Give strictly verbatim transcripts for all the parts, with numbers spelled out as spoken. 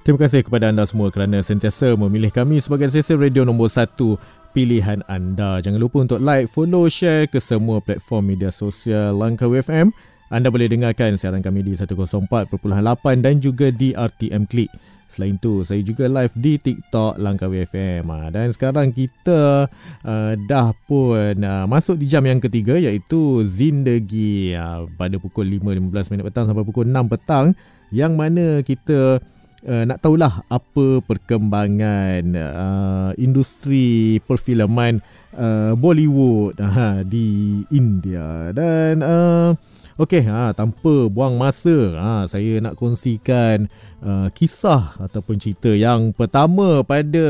Terima kasih kepada anda semua kerana sentiasa memilih kami sebagai stesen radio nombor satu pilihan anda. Jangan lupa untuk like, follow, share ke semua platform media sosial Langkawi F M. Anda boleh dengarkan siaran kami di seratus empat perpuluhan lapan dan juga di R T M Klik. Selain itu, saya juga live di TikTok Langkawi F M. Dan sekarang kita uh, dah pun uh, masuk di jam yang ketiga, iaitu Zindagi uh, pada pukul lima lima belas minit petang sampai pukul enam petang, yang mana kita Uh, nak tahulah apa perkembangan uh, industri perfilman uh, Bollywood uh, di India. Dan uh, okey, ha, tanpa buang masa, ha, saya nak kongsikan uh, kisah ataupun cerita yang pertama pada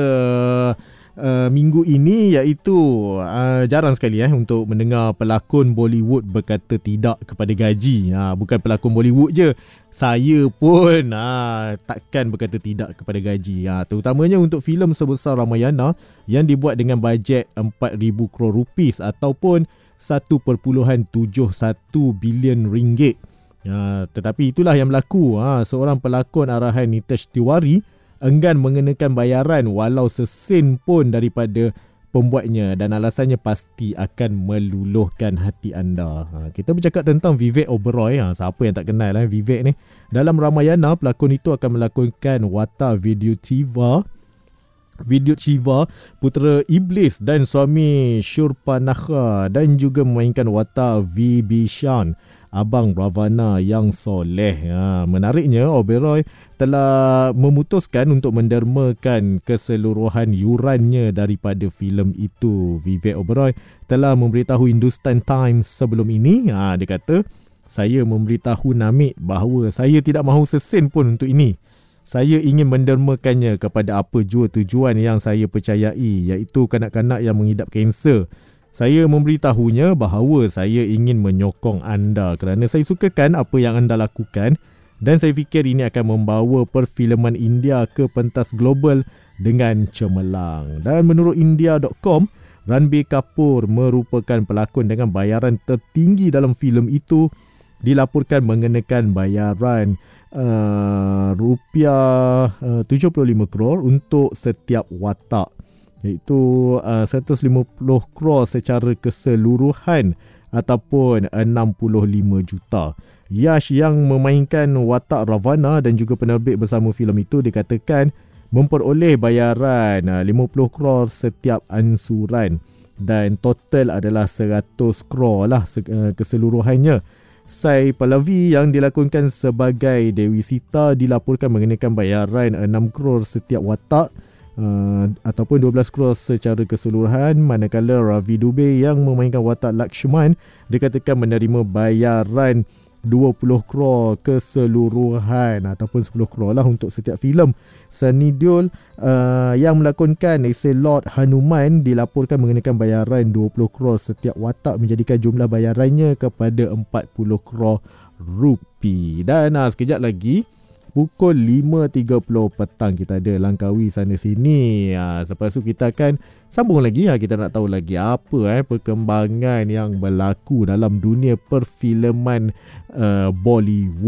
uh, minggu ini, iaitu uh, jarang sekali eh untuk mendengar pelakon Bollywood berkata tidak kepada gaji. Ha, bukan pelakon Bollywood je, saya pun ha, takkan berkata tidak kepada gaji. Ha, terutamanya untuk filem sebesar Ramayana yang dibuat dengan bajet empat ribu crore rupiah ataupun satu perpuluhan tujuh satu bilion ringgit. Ha, tetapi itulah yang berlaku. Ha, seorang pelakon arahan Nitesh Tiwari enggan mengenakan bayaran walau sesen pun daripada pembuatnya, dan alasannya pasti akan meluluhkan hati anda. Ha, kita bercakap tentang Vivek Oberoi. Ha, siapa yang tak kenal eh, Vivek ni. Dalam Ramayana, pelakon itu akan melakonkan watak Vidyuthiva, Vidyuthiva, putera iblis dan suami Shurpanakha, dan juga memainkan watak Vibhishan, abang Ravana yang soleh. Ha, menariknya, Oberoi telah memutuskan untuk mendermakan keseluruhan yurannya daripada filem itu. Vivek Oberoi telah memberitahu Hindustan Times sebelum ini. Ha, dia kata, saya memberitahu Namit bahawa saya tidak mahu sesen pun untuk ini. Saya ingin mendermakannya kepada apa jua tujuan yang saya percayai, iaitu kanak-kanak yang mengidap kanser. Saya memberitahunya bahawa saya ingin menyokong anda kerana saya sukakan apa yang anda lakukan, dan saya fikir ini akan membawa perfilman India ke pentas global dengan cemerlang. Dan menurut India dot com, Ranbir Kapoor merupakan pelakon dengan bayaran tertinggi dalam filem itu, dilaporkan mengenakan bayaran uh, rupiah uh, tujuh puluh lima crore untuk setiap watak, iaitu uh, seratus lima puluh crore secara keseluruhan ataupun enam puluh lima juta. Yash yang memainkan watak Ravana dan juga penerbit bersama filem itu dikatakan memperoleh bayaran uh, lima puluh crore setiap ansuran, dan total adalah seratus crore lah uh, keseluruhannya. Sai Pallavi yang dilakonkan sebagai Dewi Sita dilaporkan mengenakan bayaran enam crore setiap watak uh, ataupun dua belas crore secara keseluruhan, manakala Ravi Dubey yang memainkan watak Lakshman dikatakan menerima bayaran dua puluh crore keseluruhan ataupun sepuluh crore lah untuk setiap filem. Sunny Deol uh, yang melakonkan esei Lord Hanuman dilaporkan mengenakan bayaran dua puluh crore setiap watak, menjadikan jumlah bayarannya kepada empat puluh crore rupiah. Dan uh, sekejap lagi pukul lima tiga puluh petang kita ada Langkawi sana sini. Ha, lepas tu kita akan sambung lagi. Ha, kita nak tahu lagi apa eh, perkembangan yang berlaku dalam dunia perfilman uh, Bollywood.